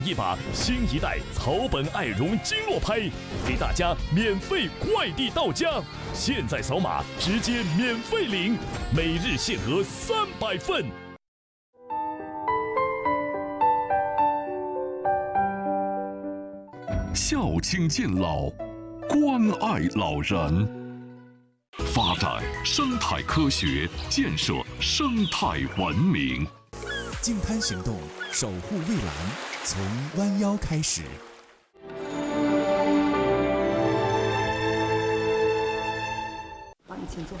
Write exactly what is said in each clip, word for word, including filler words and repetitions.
一把新一代草本爱绒经络拍，给大家免费快递到家，现在扫码直接免费领，每日限额三百份。 孝亲敬老，关爱老人，发展生态科学，建设生态文明。 净滩行动，守护蔚蓝，从弯腰开始。 往你前坐。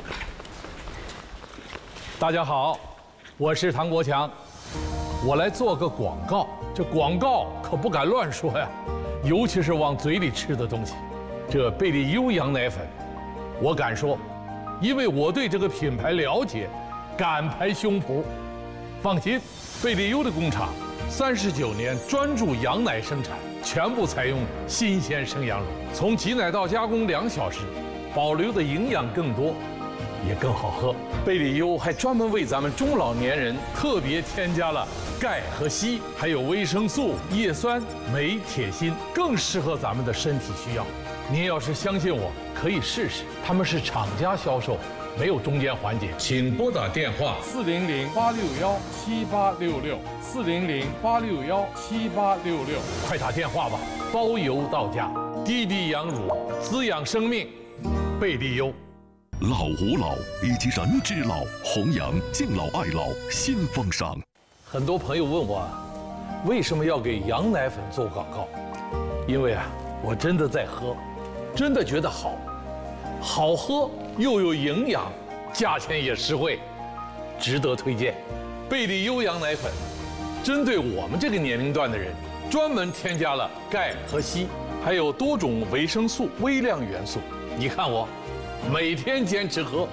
大家好，我是唐国强，我来做个广告。这广告可不敢乱说呀，尤其是往嘴里吃的东西。这贝利优羊奶粉，我敢说，因为我对这个品牌了解，敢拍胸脯。放心，贝利优的工厂三十九年专注羊奶生产，全部采用新鲜生羊乳，从挤奶到加工两小时，保留的营养更多，也更好喝。贝利优还专门为咱们中老年人特别添加了钙和硒，还有维生素、叶酸、镁、铁、锌，更适合咱们的身体需要。您要是相信我，可以试试。他们是厂家销售，没有中间环节。请拨打电话四零零八六幺七八六六四零零八六幺七八六六，快打电话吧，包邮到家。滴滴羊乳，滋养生命，贝利优。 老吾老以及人之老，弘扬敬老爱老新风尚。 很多朋友问我，为什么要给羊奶粉做广告？因为啊，我真的在喝，真的觉得好，好喝又有营养，价钱也实惠，值得推荐。贝利优羊奶粉，针对我们这个年龄段的人，专门添加了钙和硒，还有多种维生素、微量元素。你看我。每天坚持喝。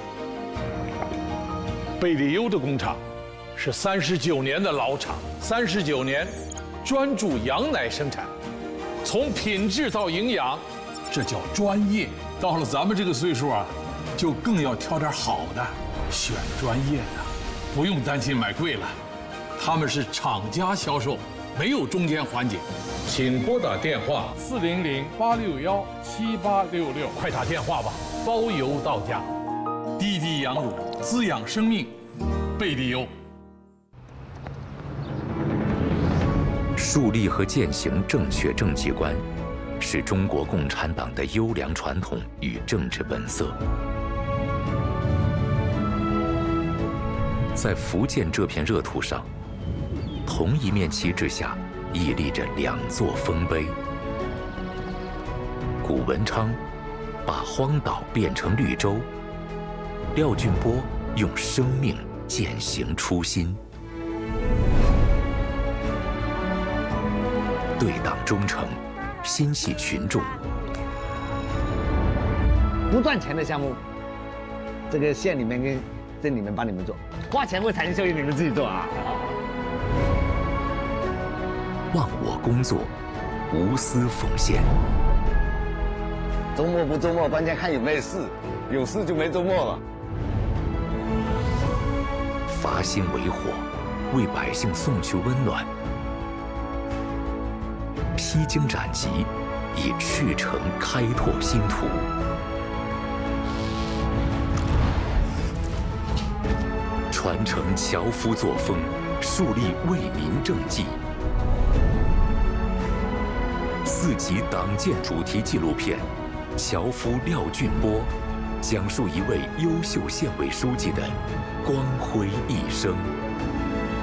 贝利优的工厂是三十九年的老厂，三十九年专注羊奶生产，从品质到营养，这叫专业。到了咱们这个岁数啊，就更要挑点好的，选专业的，不用担心买贵了。他们是厂家销售，没有中间环节。请拨打电话四零零八六幺七八六六，快打电话吧，包邮到家。滴滴羊乳，滋养生命，贝利优。 树立和践行正确政绩观，是中国共产党的优良传统与政治本色。在福建这片热土上，同一面旗帜下屹立着两座丰碑。谷文昌把荒岛变成绿洲，廖俊波用生命践行初心。对党忠诚，心系群众。 不赚钱的项目，这个县里面跟镇里面帮你们做，花钱为产业效益你们自己做啊。 忘我工作，无私奉献。 周末不周末，关键看有没有事，有事就没周末了。 伐薪为火，为百姓送去温暖。披荆斩棘，以赤诚开拓新途。传承樵夫作风，树立为民政绩。四集党建主题纪录片《樵夫廖俊波》，讲述一位优秀县委书记的光辉一生。